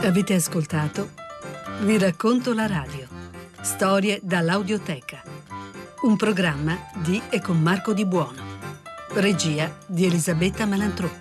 Avete ascoltato Vi racconto la radio. Storie dall'audioteca. Un programma di e con Marco Di Buono. Regia di Elisabetta Malantrò.